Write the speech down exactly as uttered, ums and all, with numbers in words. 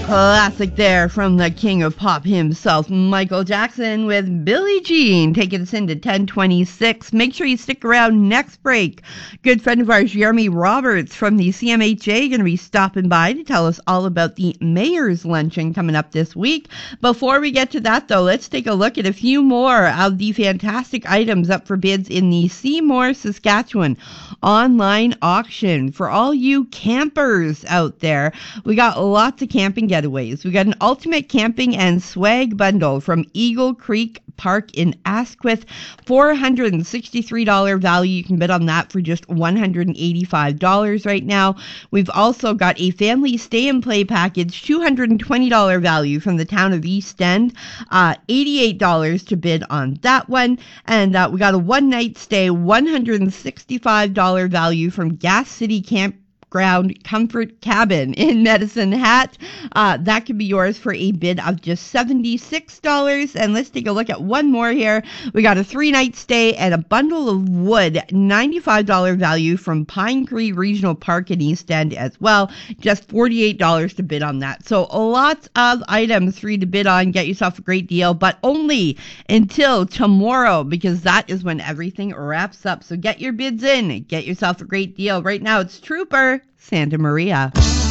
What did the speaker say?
Classic there from the king of pop himself, Michael Jackson, with Billie Jean, taking us into ten twenty-six. Make sure you stick around next break. Good friend of ours, Jeremy Roberts from the C M H A, going to be stopping by to tell us all about the Mayor's Luncheon coming up this week. Before we get to that, though, let's take a look at a few more of the fantastic items up for bids in the Seymour, Saskatchewan online auction. For all you campers out there, we got lots of camping getaways. We got an ultimate camping and swag bundle from Eagle Creek Park in Asquith. four hundred sixty-three dollars value. You can bid on that for just one hundred eighty-five dollars right now. We've also got a family stay and play package, two hundred twenty dollars value from the town of East End. Uh, eighty-eight dollars to bid on that one. And uh, we got a one night stay, one hundred sixty-five dollars value from Gas City Camp Ground Comfort Cabin in Medicine Hat. Uh, that could be yours for a bid of just seventy-six dollars. And let's take a look at one more here. We got a three-night stay and a bundle of wood, ninety-five dollars value from Pine Creek Regional Park in East End as well. Just forty-eight dollars to bid on that. So lots of items for you to bid on. Get yourself a great deal, but only until tomorrow, because that is when everything wraps up. So get your bids in. Get yourself a great deal. Right now it's Trooper, Santa Maria.